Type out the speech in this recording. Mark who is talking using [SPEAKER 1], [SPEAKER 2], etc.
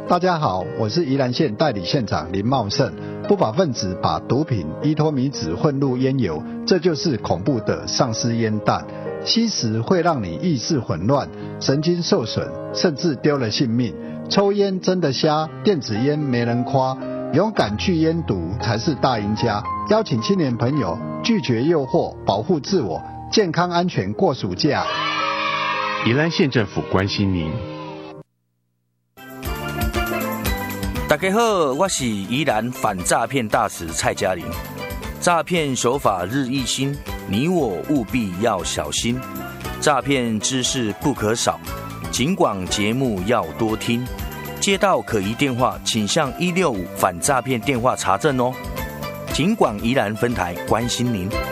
[SPEAKER 1] 大家好，我是宜兰县代理县长林茂盛。不法分子把毒品依托米脂混入烟油，这就是恐怖的丧尸烟弹。吸食会让你意识混乱、神经受损，甚至丢了性命。抽烟真的瞎，电子烟没人夸，勇敢拒烟毒才是大赢家。邀请青年朋友拒绝诱惑，保护自我，健康安全过暑假。
[SPEAKER 2] 宜兰县政府关心您。
[SPEAKER 3] 大家好，我是宜兰反诈骗大使蔡嘉玲。诈骗手法日益新，你我务必要小心。诈骗知识不可少，警广节目要多听。接到可疑电话，请向165反诈骗电话查证哦。警广宜兰分台关心您。